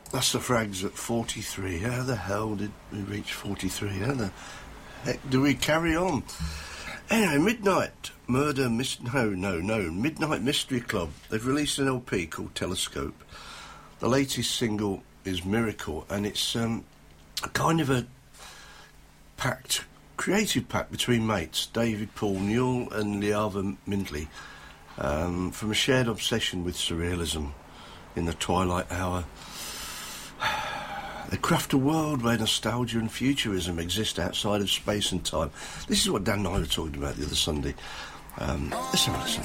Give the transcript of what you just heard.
That's the Frags at 43. How the hell did we reach 43? How the heck do we carry on? Anyway, Midnight Mystery Club. They've released an LP called Telescope. The latest single is Miracle, and it's kind of a creative pact between mates, David Paul Newell and Liava Mindley, from a shared obsession with surrealism in the twilight hour. They craft a world where nostalgia and futurism exist outside of space and time. This is what Dan and I were talking about the other Sunday. Let's have a listen.